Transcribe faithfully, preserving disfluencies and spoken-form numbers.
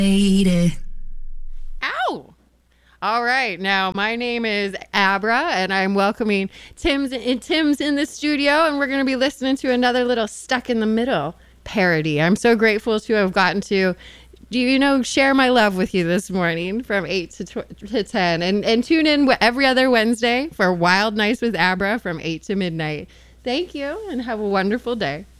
Lady. Ow! All right, now my name is Abra, and I'm welcoming Tim's. Tim's in the studio, and we're going to be listening to another little Stuck in the Middle parody. I'm so grateful to have gotten to, do you know, share my love with you this morning from eight to, tw- to ten, and and tune in every other Wednesday for Wild Nights with Abra from eight to midnight. Thank you, and have a wonderful day.